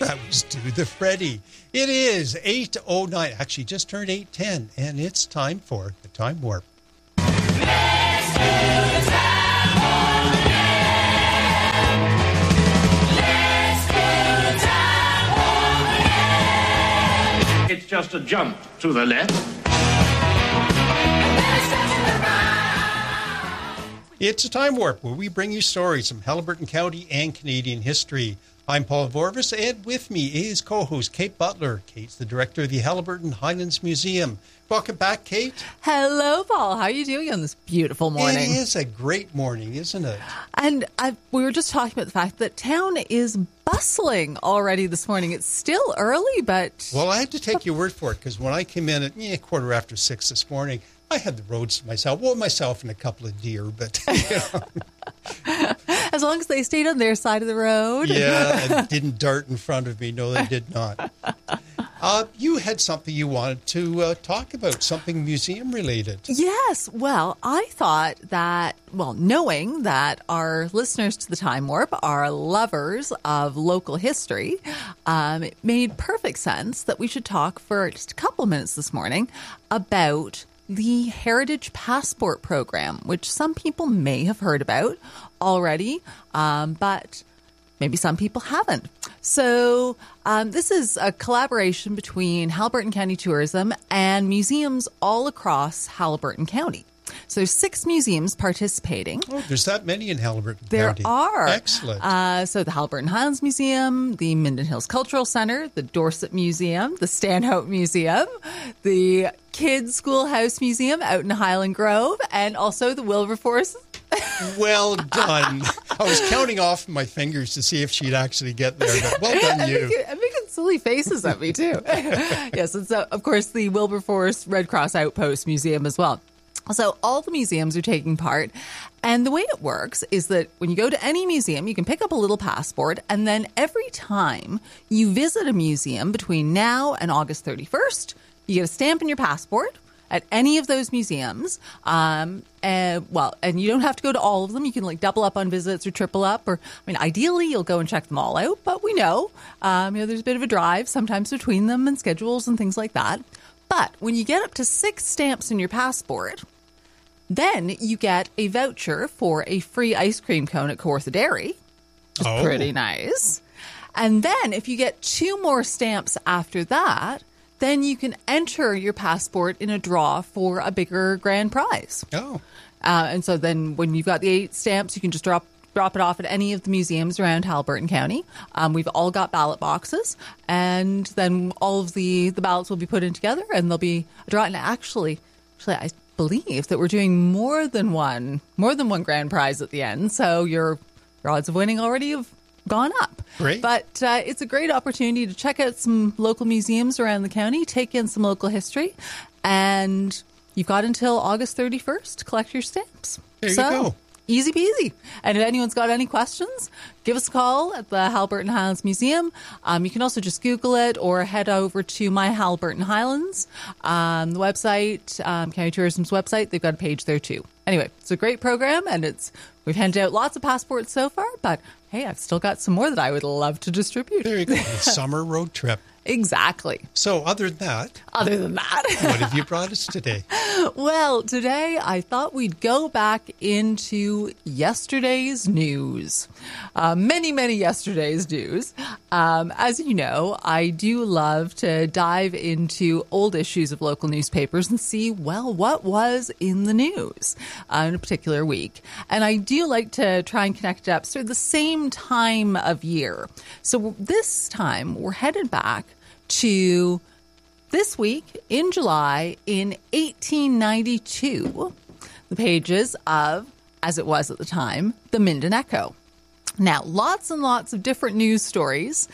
That was Do the Freddy. It is 8:09, actually just turned 8:10, and it's time for the Time Warp. It's just a jump to the left. It's a Time Warp where we bring you stories from Haliburton County and Canadian history. I'm Paul Vorvis, and with me is co-host Kate Butler. Kate's the director of the Haliburton Highlands Museum. Welcome back, Kate. Hello, Paul. How are you doing on this beautiful morning? It is a great morning, isn't it? And we were just talking about the fact that town is bustling already this morning. It's still early, but... Well, I have to take your word for it, because when I came in at 6:15 this morning, I had the roads to myself. Well, myself and a couple of deer, but, you know. As long as they stayed on their side of the road. Yeah, and didn't dart in front of me. No, they did not. You had something you wanted to talk about, something museum-related. Yes. Well, I thought that, knowing that our listeners to the Time Warp are lovers of local history, it made perfect sense that we should talk for just a couple of minutes this morning about the Heritage Passport Program, which some people may have heard about already, but maybe some people haven't. So this is a collaboration between Haliburton County Tourism and museums all across Haliburton County. So there's 6 museums participating. Oh, there's that many in Haliburton There County. are. Excellent. So the Haliburton Highlands Museum, the Minden Hills Cultural Center, the Dorset Museum, the Stanhope Museum, the Kids Schoolhouse Museum out in Highland Grove, and also the Wilberforce. Well done. I was counting off my fingers to see if she'd actually get there, but well done you. I'm making silly faces at me too. Yes, and so of course the Wilberforce Red Cross Outpost Museum as well. So all the museums are taking part. And the way it works is that when you go to any museum, you can pick up a little passport. And then every time you visit a museum between now and August 31st, you get a stamp in your passport at any of those museums. And you don't have to go to all of them. You can double up on visits or triple up. Ideally, you'll go and check them all out. But we know, there's a bit of a drive sometimes between them and schedules and things like that. But when you get up to 6 stamps in your passport, then you get a voucher for a free ice cream cone at Kawartha Dairy, which is pretty nice. And then if you get 2 more stamps after that, then you can enter your passport in a draw for a bigger grand prize. Oh. And so then when you've got the 8 stamps, you can just drop it off at any of the museums around Haliburton County. We've all got ballot boxes, and then all of the ballots will be put in together, and there'll be a draw. And actually, I believe that we're doing more than one grand prize at the end. So your odds of winning already have gone up. Great. But it's a great opportunity to check out some local museums around the county, take in some local history, and you've got until August 31st to collect your stamps. There you go. Easy peasy. And if anyone's got any questions, give us a call at the Haliburton Highlands Museum. You can also just Google it or head over to My Haliburton Highlands, the website, County Tourism's website. They've got a page there too. Anyway, it's a great program, and we've handed out lots of passports so far, but hey, I've still got some more that I would love to distribute. There you go. A summer road trip. Exactly. So other than that, what have you brought us today? Well, today I thought we'd go back into yesterday's news. Many yesterday's news. As you know, I do love to dive into old issues of local newspapers and see, what was in the news in a particular week. And I do like to try and connect it up so the same time of year. So this time we're headed back to this week in July in 1892, the pages of, as it was at the time, the Minden Echo. Now, lots and lots of different news stories,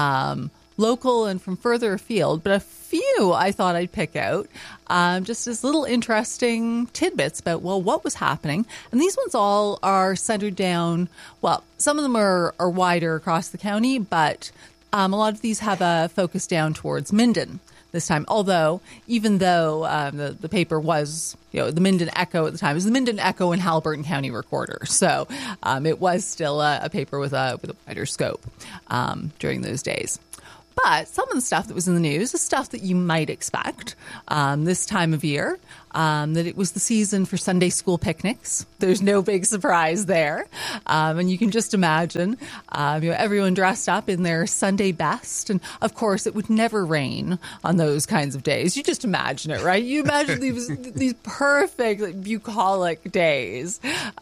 local and from further afield, but a few I thought I'd pick out just as little interesting tidbits about, what was happening. And these ones all are centered down, some of them are wider across the county, but a lot of these have a focus down towards Minden this time. Even though the paper was, the Minden Echo at the time, it was the Minden Echo and Haliburton County Recorder. So it was still a paper with a wider scope during those days. But some of the stuff that was in the news is stuff that you might expect this time of year, that it was the season for Sunday school picnics. There's no big surprise there. And you can just imagine everyone dressed up in their Sunday best. And, of course, it would never rain on those kinds of days. You just imagine it, right? You imagine these perfect, bucolic days.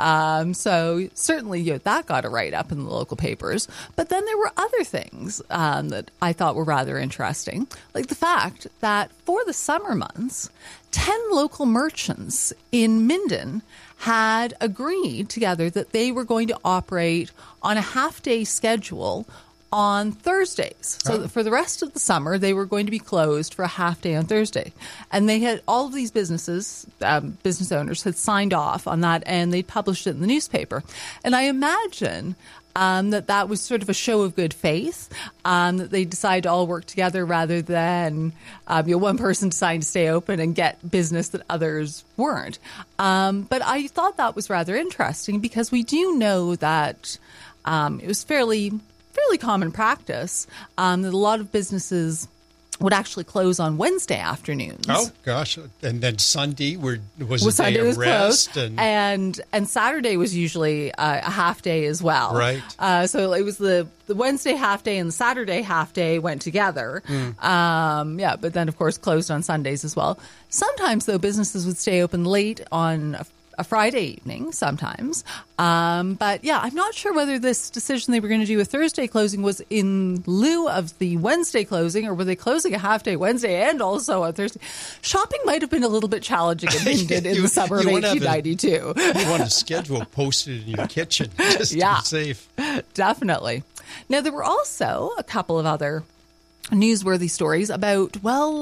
So certainly that got a write-up in the local papers. But then there were other things that I thought were rather interesting, like the fact that for the summer months, 10 local merchants in Minden had agreed together that they were going to operate on a half-day schedule on Thursdays. So that for the rest of the summer, they were going to be closed for a half day on Thursday. And they had all of these business owners had signed off on that, and they published it in the newspaper. And I imagine that was sort of a show of good faith, that they decided to all work together rather than one person deciding to stay open and get business that others weren't. But I thought that was rather interesting because we do know that it was fairly common practice that a lot of businesses would actually close on Wednesday afternoons. Oh, gosh. And then Sunday was a day of rest. Closed, and Saturday was usually a half day as well. Right. So it was the Wednesday half day and the Saturday half day went together. But then, of course, closed on Sundays as well. Sometimes, though, businesses would stay open late on a Friday evening sometimes. But yeah, I'm not sure whether this decision they were going to do a Thursday closing was in lieu of the Wednesday closing, or were they closing a half day Wednesday and also on Thursday? Shopping might have been a little bit challenging in Minden in the summer of 1892. You want a schedule posted in your kitchen just to be safe. Definitely. Now, there were also a couple of other newsworthy stories about,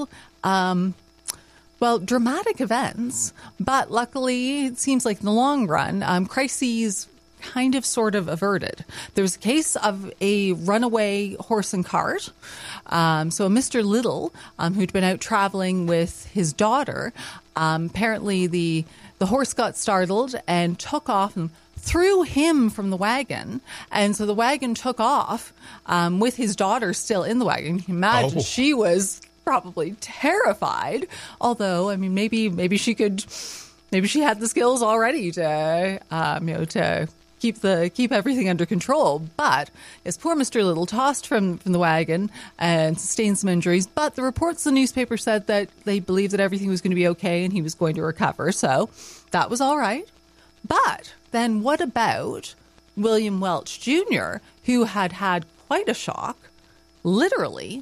dramatic events, but luckily it seems like in the long run, crises kind of sort of averted. There was a case of a runaway horse and cart. So a Mr. Little, who'd been out traveling with his daughter, apparently the horse got startled and took off and threw him from the wagon. And so the wagon took off with his daughter still in the wagon. You can imagine she was probably terrified. Although, I mean, maybe she had the skills already to keep everything under control. But as poor Mr. Little tossed from the wagon and sustained some injuries, but the reports in the newspaper said that they believed that everything was going to be okay and he was going to recover. So that was all right. But then what about William Welch Jr., who had quite a shock, literally.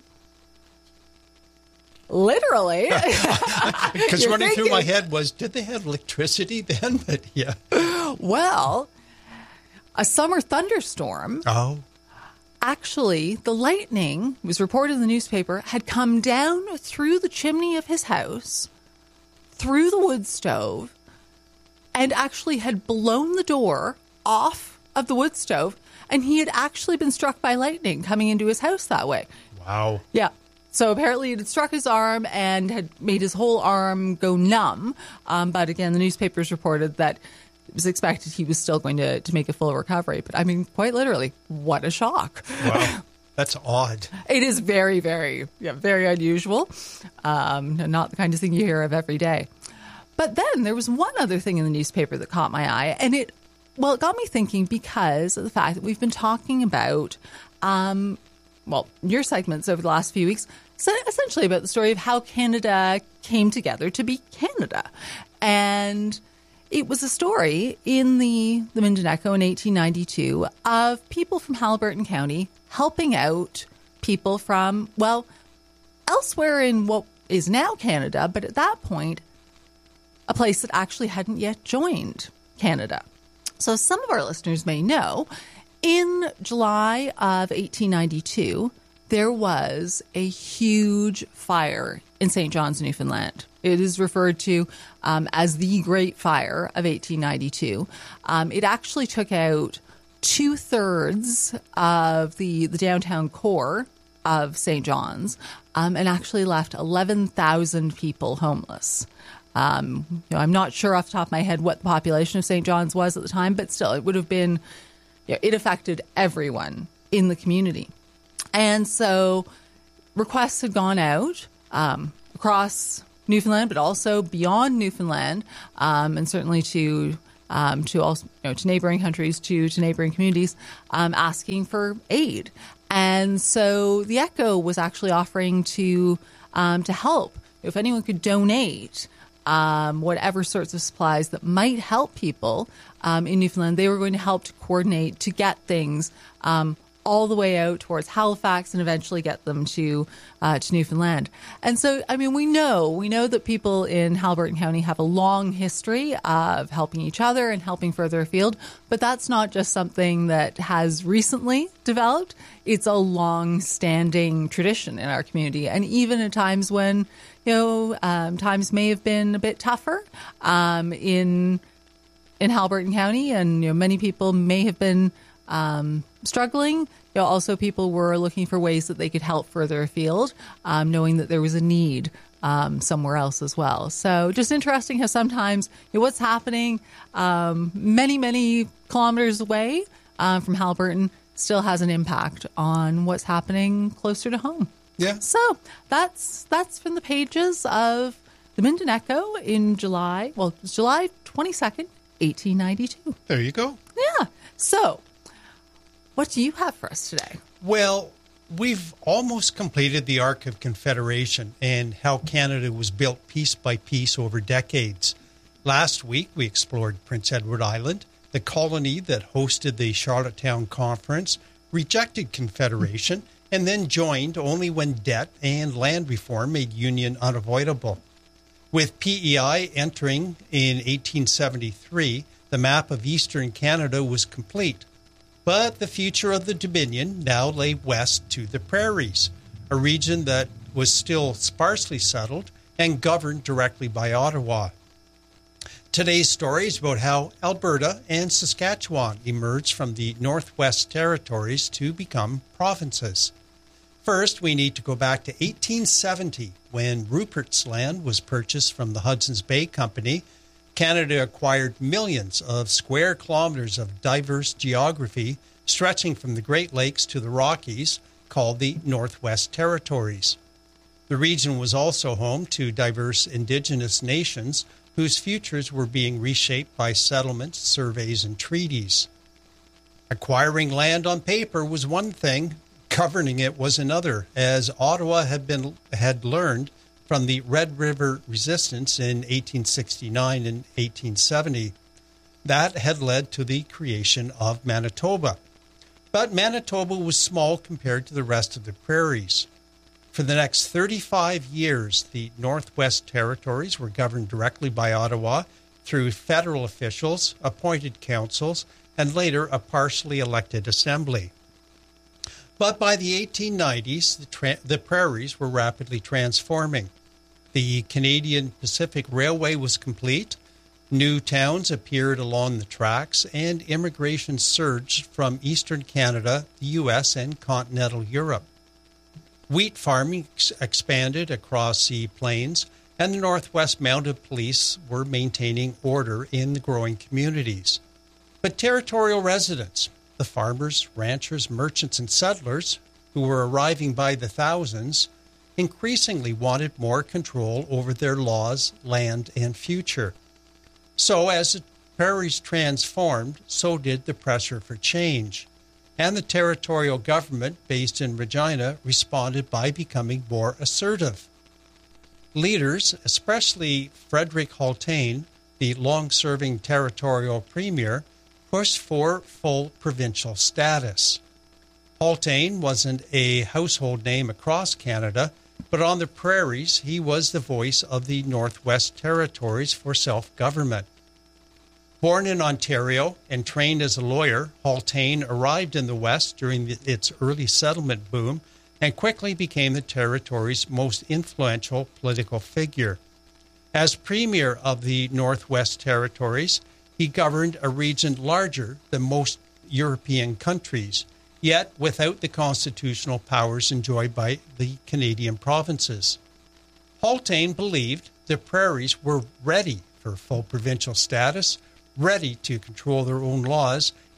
Because running through my head was, did they have electricity then? But yeah. Well, a summer thunderstorm. Oh. Actually, the lightning, was reported in the newspaper, had come down through the chimney of his house, through the wood stove, and actually had blown the door off of the wood stove, and he had actually been struck by lightning coming into his house that way. Wow. Yeah. So apparently it had struck his arm and had made his whole arm go numb. But again, the newspapers reported that it was expected he was still going to make a full recovery. But I mean, quite literally, what a shock. Wow. That's odd. It is very, very, very unusual. Not the kind of thing you hear of every day. But then there was one other thing in the newspaper that caught my eye. And it got me thinking because of the fact that we've been talking about your segments over the last few weeks, essentially about the story of how Canada came together to be Canada. And it was a story in the Minden Echo in 1892 of people from Haliburton County helping out people from, elsewhere in what is now Canada, but at that point, a place that actually hadn't yet joined Canada. So some of our listeners may know, in July of 1892, there was a huge fire in St. John's, Newfoundland. It is referred to as the Great Fire of 1892. It actually took out 2/3 of the downtown core of St. John's and actually left 11,000 people homeless. I'm not sure off the top of my head what the population of St. John's was at the time, but still, it would have been... it affected everyone in the community. And so requests had gone out across Newfoundland, but also beyond Newfoundland, and certainly to also to neighboring countries, to neighboring communities, asking for aid. And so the Echo was actually offering to help. If anyone could donate whatever sorts of supplies that might help people in Newfoundland, they were going to help to coordinate to get things all the way out towards Halifax and eventually get them to Newfoundland. And so, I mean, we know that people in Haliburton County have a long history of helping each other and helping further afield, but that's not just something that has recently developed. It's a long-standing tradition in our community. And even at times when, times may have been a bit tougher in Haliburton County, and many people may have been struggling. Also people were looking for ways that they could help further afield, knowing that there was a need somewhere else as well. So just interesting how sometimes what's happening many, many kilometers away from Haliburton still has an impact on what's happening closer to home. Yeah. So that's from the pages of the Minden Echo in July 22nd, 1892. There you go. Yeah. So what do you have for us today? Well, we've almost completed the Arc of Confederation and how Canada was built piece by piece over decades. Last week, we explored Prince Edward Island, the colony that hosted the Charlottetown Conference, rejected Confederation, and then joined only when debt and land reform made union unavoidable. With PEI entering in 1873, the map of eastern Canada was complete. But the future of the Dominion now lay west to the prairies, a region that was still sparsely settled and governed directly by Ottawa. Today's story is about how Alberta and Saskatchewan emerged from the Northwest Territories to become provinces. First, we need to go back to 1870, when Rupert's Land was purchased from the Hudson's Bay Company. Canada acquired millions of square kilometers of diverse geography stretching from the Great Lakes to the Rockies, called the Northwest Territories. The region was also home to diverse indigenous nations whose futures were being reshaped by settlements, surveys, and treaties. Acquiring land on paper was one thing, governing it was another, as Ottawa had learned from the Red River Resistance in 1869 and 1870. That had led to the creation of Manitoba. But Manitoba was small compared to the rest of the prairies. For the next 35 years, the Northwest Territories were governed directly by Ottawa through federal officials, appointed councils, and later a partially elected assembly. But by the 1890s, the prairies were rapidly transforming. The Canadian Pacific Railway was complete, new towns appeared along the tracks, and immigration surged from eastern Canada, the U.S., and continental Europe. Wheat farming expanded across the plains, and the Northwest Mounted Police were maintaining order in the growing communities. But territorial residents, the farmers, ranchers, merchants, and settlers, who were arriving by the thousands, increasingly wanted more control over their laws, land, and future. So as the prairies transformed, so did the pressure for change. And the territorial government based in Regina responded by becoming more assertive. Leaders, especially Frederick Haultain, the long-serving territorial premier, pushed for full provincial status. Haultain wasn't a household name across Canada, but on the prairies, he was the voice of the Northwest Territories for self-government. Born in Ontario and trained as a lawyer, Haultain arrived in the West during its early settlement boom and quickly became the territory's most influential political figure. As premier of the Northwest Territories, he governed a region larger than most European countries, yet without the constitutional powers enjoyed by the Canadian provinces. Haultain believed the prairies were ready for full provincial status, ready to control their own laws,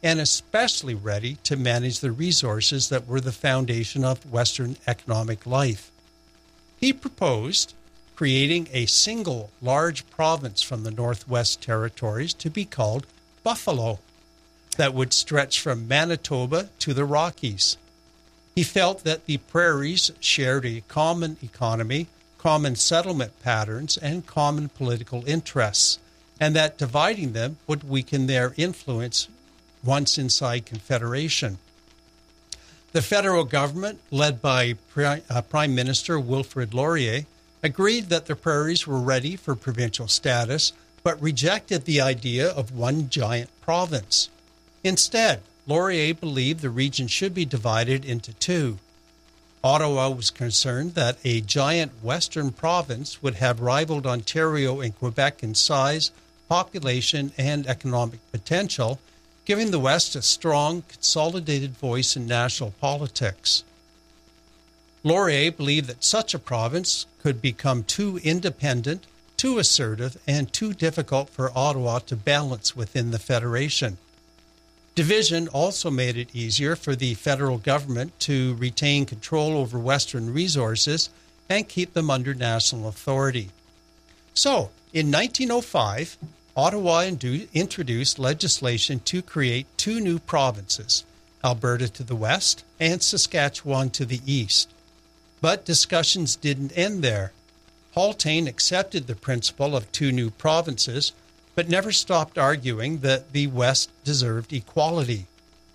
and especially ready to manage the resources that were the foundation of Western economic life. He proposed creating a single large province from the Northwest Territories to be called Buffalo, that would stretch from Manitoba to the Rockies. He felt that the prairies shared a common economy, common settlement patterns, and common political interests, and that dividing them would weaken their influence once inside Confederation. The federal government, led by Prime Minister Wilfrid Laurier, agreed that the prairies were ready for provincial status, but rejected the idea of one giant province. Instead, Laurier believed the region should be divided into two. Ottawa was concerned that a giant western province would have rivaled Ontario and Quebec in size, population, and economic potential, giving the West a strong, consolidated voice in national politics. Laurier believed that such a province could become too independent, too assertive, and too difficult for Ottawa to balance within the Federation. Division also made it easier for the federal government to retain control over Western resources and keep them under national authority. So, in 1905, Ottawa introduced legislation to create two new provinces, Alberta to the west and Saskatchewan to the east. But discussions didn't end there. Haultain accepted the principle of two new provinces, but never stopped arguing that the West deserved equality.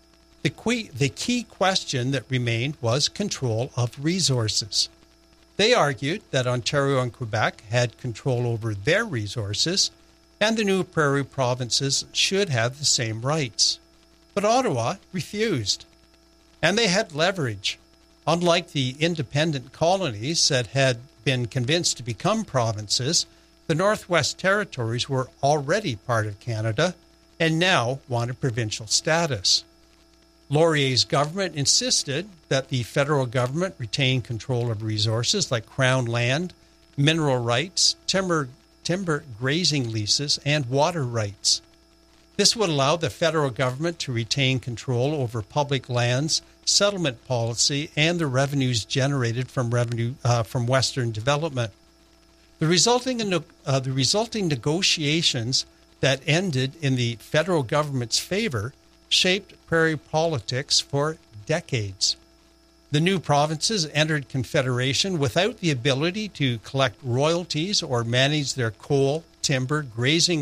The key question that remained was control of resources. They argued that Ontario and Quebec had control over their resources, and the new prairie provinces should have the same rights. But Ottawa refused, and they had leverage. Unlike the independent colonies that had been convinced to become provinces, the Northwest Territories were already part of Canada and now wanted provincial status. Laurier's government insisted that the federal government retain control of resources like Crown land, mineral rights, timber grazing leases, and water rights. This would allow the federal government to retain control over public lands, settlement policy, and the revenues generated from Western development. The resulting negotiations that ended in the federal government's favor shaped prairie politics for decades. The new provinces entered Confederation without the ability to collect royalties or manage their coal, timber, grazing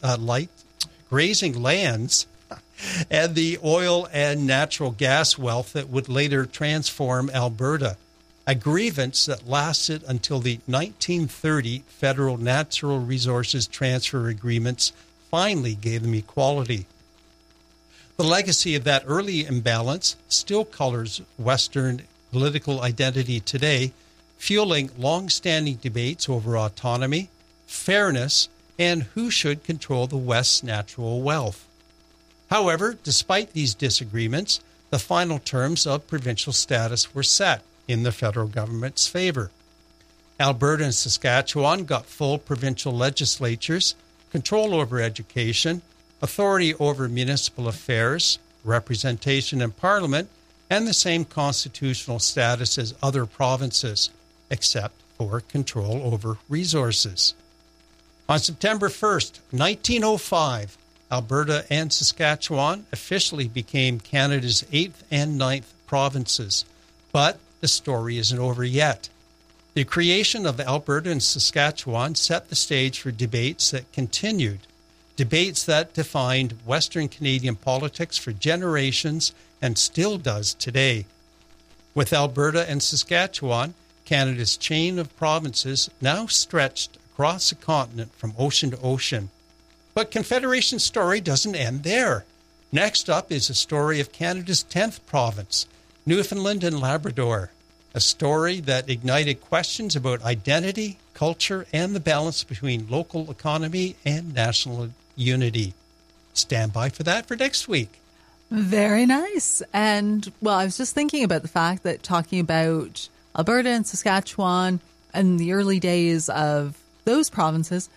lands, and the oil and natural gas wealth that would later transform Alberta, a grievance that lasted until the 1930 Federal Natural Resources Transfer Agreements finally gave them equality. The legacy of that early imbalance still colors Western political identity today, fueling long-standing debates over autonomy, fairness, and who should control the West's natural wealth. However, despite these disagreements, the final terms of provincial status were set in the federal government's favor. Alberta and Saskatchewan got full provincial legislatures, control over education, authority over municipal affairs, representation in Parliament, and the same constitutional status as other provinces, except for control over resources. On September 1st, 1905, Alberta and Saskatchewan officially became Canada's 8th and 9th provinces. But the story isn't over yet. The creation of Alberta and Saskatchewan set the stage for debates that continued, debates that defined Western Canadian politics for generations and still does today. With Alberta and Saskatchewan, Canada's chain of provinces now stretched across the continent from ocean to ocean. But Confederation's story doesn't end there. Next up is a story of Canada's 10th province, Newfoundland and Labrador, a story that ignited questions about identity, culture, and the balance between local economy and national unity. Stand by for that for next week. Very nice. And, well, I was just thinking about the fact that talking about Alberta and Saskatchewan and the early days of those provinces,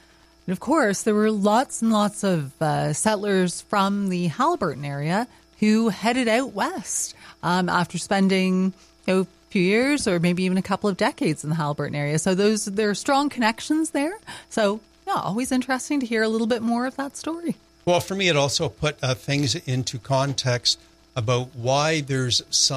And of course, there were lots and lots of settlers from the Haliburton area who headed out west after spending a few years or maybe even a couple of decades in the Haliburton area. So there are strong connections there. So yeah, always interesting to hear a little bit more of that story. Well, for me, it also put things into context about why there's some